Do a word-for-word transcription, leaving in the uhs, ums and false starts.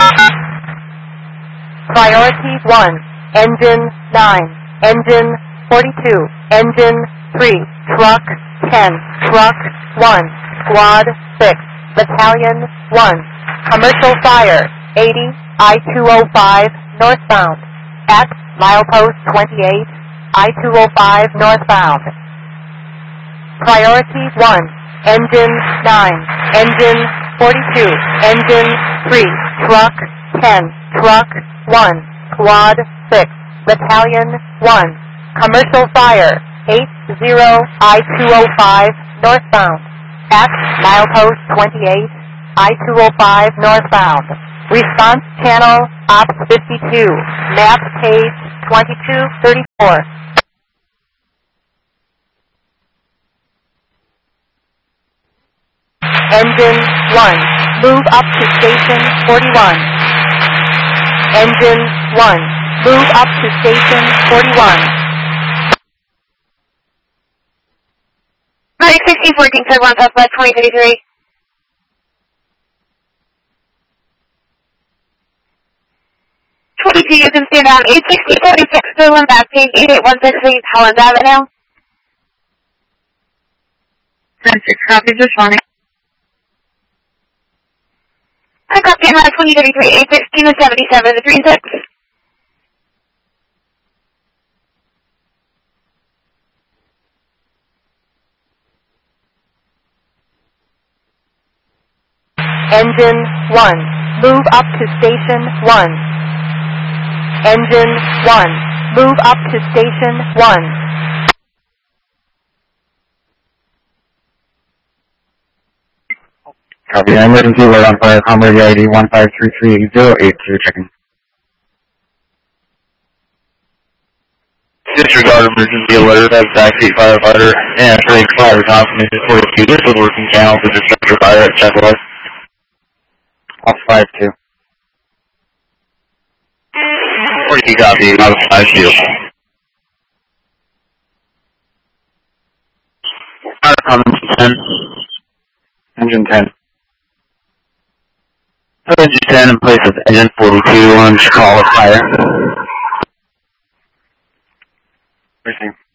Priority one, Engine nine, Engine forty-two, Engine three, Truck ten, Truck one, Squad six, Battalion one, Commercial Fire, eighty, I two oh five, northbound, at milepost twenty-eight, I two oh five, northbound. Priority one, Engine nine, Engine forty-two, Engine three, Truck ten, Truck one, Squad six, Battalion one, Commercial Fire, eighty, I two oh five, northbound, at milepost twenty-eight, I two oh five, northbound. Response channel, Ops fifty-two, map page twenty-two thirty-four. Engine one, move up to station forty-one. Engine one, move up to station forty-one. nine sixteen fourteen, code one, Southwest twenty thirty-three. twenty-two, you can stand down, eight sixty forty-six, code one, back page eight eight one six eight, Holland Avenue. ten six, copy, just running. I copy on twenty thirty-three, eight sixteen to seventy-seven, three six. Engine one, move up to station one. Engine one, move up to station one. Copy. Emergency alert on fire. Com radio I D one five three three zero eight two. Checking. Disregard emergency alert. That's backseat firefighter and Frank Fire confirmation forty-two. This is working channel for destructor fire at Chevrolet. Off five two. forty-two copy. Out of five two. Fire confirmation ten. Engine ten. Engine ten in place of engine forty-two on call of fire. Receiving.